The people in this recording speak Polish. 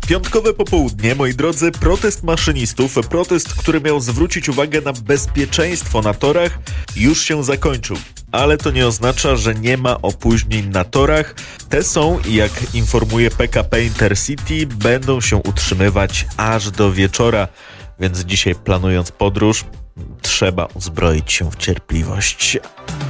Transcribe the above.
Piątkowe popołudnie, moi drodzy, protest maszynistów, protest, który miał zwrócić uwagę na bezpieczeństwo na torach, już się zakończył. Ale to nie oznacza, że nie ma opóźnień na torach. Te są, jak informuje PKP Intercity, będą się utrzymywać aż do wieczora. Więc dzisiaj, planując podróż, trzeba uzbroić się w cierpliwość.